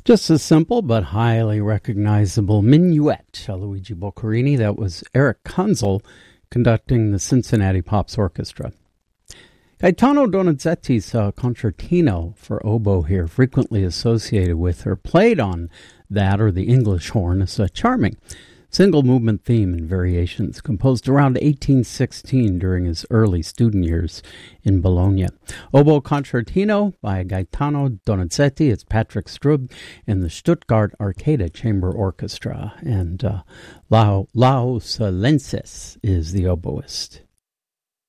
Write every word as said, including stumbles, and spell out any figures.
Just a simple but highly recognizable minuet, Luigi Boccherini. That was Eric Kunzel conducting the Cincinnati Pops Orchestra. Gaetano Donizetti's uh, concertino for oboe here, frequently associated with or played on that or the English horn, is a charming single movement theme and variations composed around eighteen sixteen during his early student years in Bologna. Oboe Concertino by Gaetano Donizetti. It's Patrick Strub and the Stuttgart Arcada Chamber Orchestra. And uh, Lau, Lau Salensis is the oboist.